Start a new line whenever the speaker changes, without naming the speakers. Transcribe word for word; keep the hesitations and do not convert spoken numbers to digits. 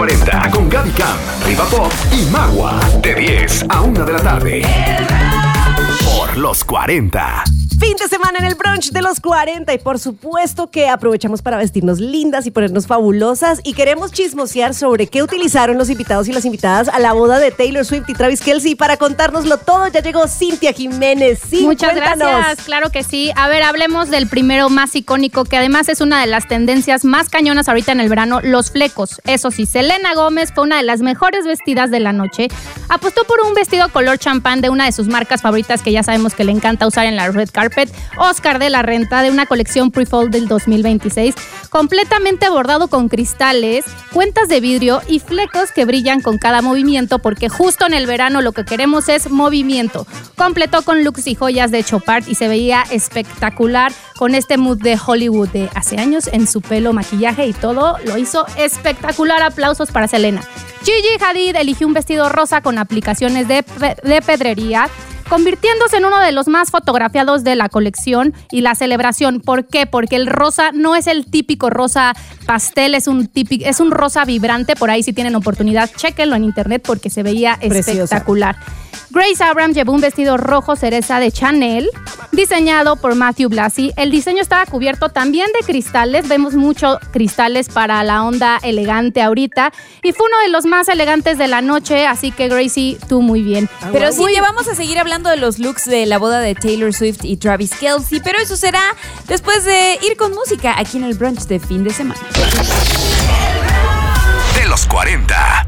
cuarenta con Gaby Cam, Riva Pop y Magua. De diez a una de la tarde. Por los cuarenta.
Fin de semana en el brunch de los cuarenta y por supuesto que aprovechamos para vestirnos lindas y ponernos fabulosas y queremos chismosear sobre qué utilizaron los invitados y las invitadas a la boda de Taylor Swift y Travis Kelce. Para contárnoslo todo ya llegó Cintia Jiménez. Sí,
muchas
cuéntanos.
Gracias, claro que sí. A ver, hablemos del primero más icónico, que además es una de las tendencias más cañonas ahorita en el verano, los flecos. Eso sí, Selena Gómez fue una de las mejores vestidas de la noche. Apostó por un vestido color champán de una de sus marcas favoritas que ya sabemos que le encanta usar en la red carpet, Oscar de la Renta, de una colección pre-fall del dos mil veintiséis, completamente bordado con cristales, cuentas de vidrio y flecos que brillan con cada movimiento, porque justo en el verano lo que queremos es movimiento. Completó con looks y joyas de Chopard y se veía espectacular con este mood de Hollywood de hace años en su pelo, maquillaje y todo. Lo hizo espectacular. Aplausos para Selena. Gigi Hadid eligió un vestido rosa con aplicaciones de, pe- de pedrería, convirtiéndose en uno de los más fotografiados de la colección y la celebración. ¿Por qué? Porque el rosa no es el típico rosa pastel, es un típico, es un rosa vibrante. Por ahí si tienen oportunidad, chéquenlo en internet porque se veía espectacular. Preciosa. Grace Abrams llevó un vestido rojo cereza de Chanel, diseñado por Matthew Blasey. El diseño estaba cubierto también de cristales. Vemos muchos cristales para la onda elegante ahorita. Y fue uno de los más elegantes de la noche, así que Gracie, tú muy bien.
Pero sí, ya vamos a seguir hablando de los looks de la boda de Taylor Swift y Travis Kelce, pero eso será después de ir con música aquí en el brunch de fin de semana.
De los cuarenta.